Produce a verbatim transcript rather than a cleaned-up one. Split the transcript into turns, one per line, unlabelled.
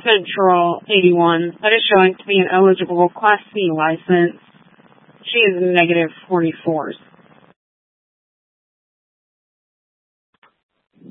Central eighty-one. That is showing to be an eligible Class C license. She is negative forty-four.